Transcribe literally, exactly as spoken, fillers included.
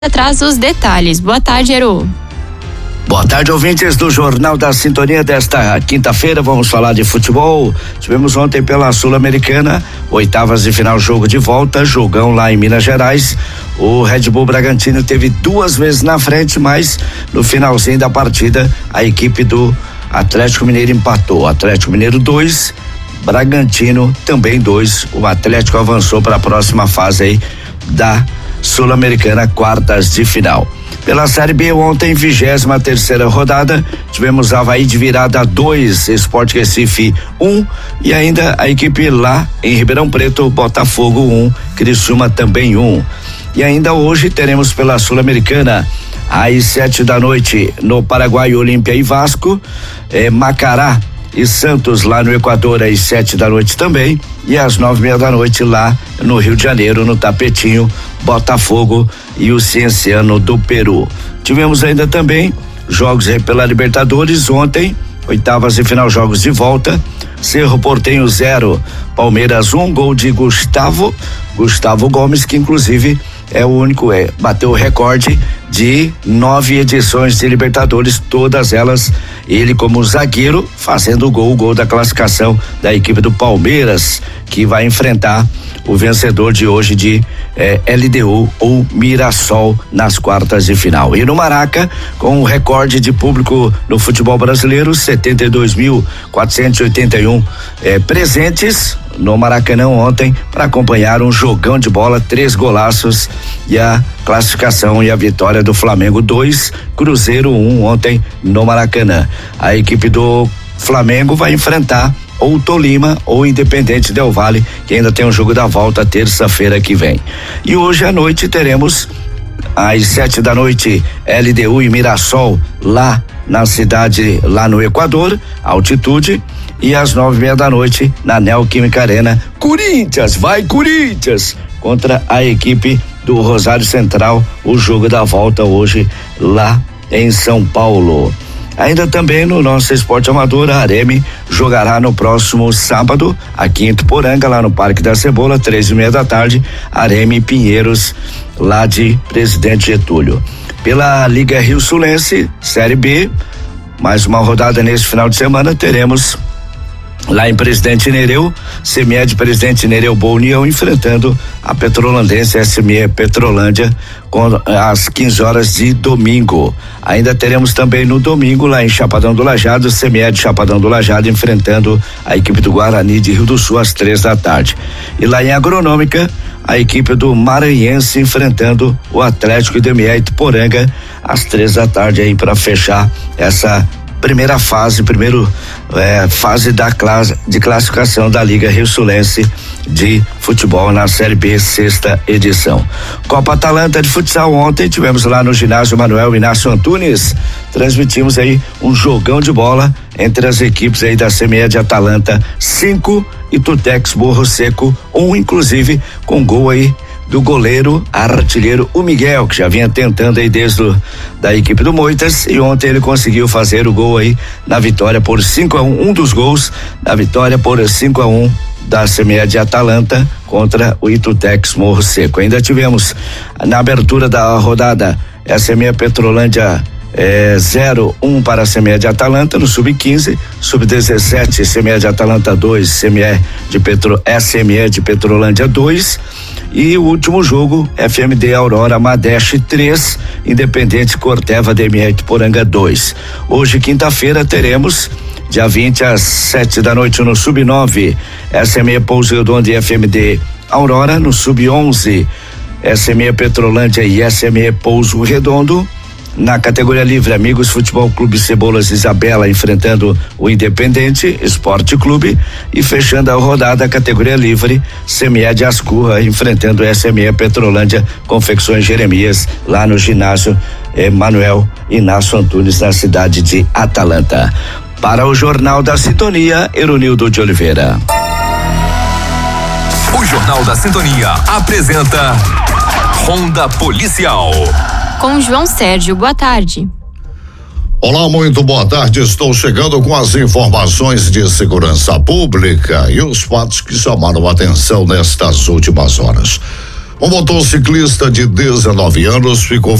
traz os detalhes. Boa tarde, Eru. Boa tarde, ouvintes do Jornal da Sintonia desta quinta-feira. Vamos falar de futebol. Tivemos ontem pela Sul-Americana, oitavas de final, jogo de volta, jogão lá em Minas Gerais. O Red Bull Bragantino teve duas vezes na frente, mas no finalzinho da partida a equipe do Atlético Mineiro empatou. Atlético Mineiro dois, Bragantino também dois. O Atlético avançou para a próxima fase aí da Sul-Americana, quartas de final. Pela Série B, ontem, vigésima terceira rodada, tivemos Avaí de virada dois, Sport Recife um, e ainda a equipe lá em Ribeirão Preto, Botafogo um, Criciúma também um. E ainda hoje teremos pela Sul-Americana, às sete da noite, no Paraguai, Olímpia e Vasco, eh, Macará e Santos lá no Equador às sete da noite também, e às nove e meia da noite lá no Rio de Janeiro, no Tapetinho, Botafogo e o Cienciano do Peru. Tivemos ainda também jogos aí pela Libertadores ontem, oitavas de final, jogos de volta. Cerro Porteño zero, Palmeiras um, gol de Gustavo Gustavo Gomes, que inclusive é o único, é, bateu o recorde de nove edições de Libertadores, todas elas ele como zagueiro fazendo o gol, o gol da classificação da equipe do Palmeiras, que vai enfrentar o vencedor de hoje de eh, L D U ou Mirassol nas quartas de final. E no Maraca, com o recorde de público no futebol brasileiro, setenta e dois mil quatrocentos e oitenta e um eh, presentes no Maracanã ontem para acompanhar um jogão de bola, três golaços e a classificação e a vitória do Flamengo dois, Cruzeiro um ontem no Maracanã. A equipe do Flamengo vai enfrentar ou Tolima ou Independente Del Valle, que ainda tem um jogo da volta terça-feira que vem. E hoje à noite teremos às sete da noite L D U e Mirassol lá na cidade, lá no Equador, altitude, e às nove e meia da noite na Neoquímica Arena, Corinthians, vai Corinthians, contra a equipe do Rosário Central, o jogo da volta hoje lá em São Paulo. Ainda também no nosso esporte amador, a Areme jogará no próximo sábado, aqui em Ituporanga, lá no Parque da Cebola, três e meia da tarde, Areme e Pinheiros, lá de Presidente Getúlio. Pela Liga Rio Sulense, Série B, mais uma rodada nesse final de semana, teremos lá em Presidente Nereu, C M E de Presidente Nereu Boa União enfrentando a Petrolandense S M E Petrolândia com às quinze horas de domingo. Ainda teremos também no domingo lá em Chapadão do Lajeado, C M E de Chapadão do Lajeado enfrentando a equipe do Guarani de Rio do Sul às três da tarde. E lá em Agronômica, a equipe do Maranhense enfrentando o Atlético de M E Ituporanga às três da tarde aí para fechar essa primeira fase, primeiro é, fase da classe de classificação da Liga Rio Sulense de futebol na Série B, sexta edição. Copa Atalanta de futsal ontem tivemos lá no ginásio Manuel Inácio Antunes, transmitimos aí um jogão de bola entre as equipes aí da C M E de Atalanta cinco e Tutex Morro Seco um, inclusive com gol aí do goleiro artilheiro o Miguel, que já vinha tentando aí desde o, da equipe do Moitas, e ontem ele conseguiu fazer o gol aí na vitória por cinco a um, um dos gols da vitória por cinco a um da C M E de Atalanta contra o Itutex Morro Seco. Ainda tivemos na abertura da rodada a C M E Petrolândia É, zero um para a C M E de Atalanta no sub quinze, sub dezessete C M E de Atalanta dois, C M E de Petro, S M E de Petrolândia dois, e o último jogo F M D Aurora Madeste três, Independente Corteva D M E Ituporanga dois. Hoje, quinta-feira, teremos dia vinte às sete da noite no sub nove, S M E Pouso Redondo e F M D Aurora, no sub onze, S M E Petrolândia e S M E Pouso Redondo. Na categoria livre, Amigos Futebol Clube Cebolas Isabela enfrentando o Independente Esporte Clube, e fechando a rodada, a categoria livre, C M E de Ascurra enfrentando o S M E Petrolândia Confecções Jeremias lá no ginásio eh, Manuel Inácio Antunes, na cidade de Atalanta. Para o Jornal da Sintonia, Eronildo de Oliveira. O Jornal da Sintonia apresenta Ronda Policial. Com João Sérgio, boa tarde. Olá, muito boa tarde. Estou chegando com as informações de segurança pública e os fatos que chamaram a atenção nestas últimas horas. Um motociclista de dezenove anos ficou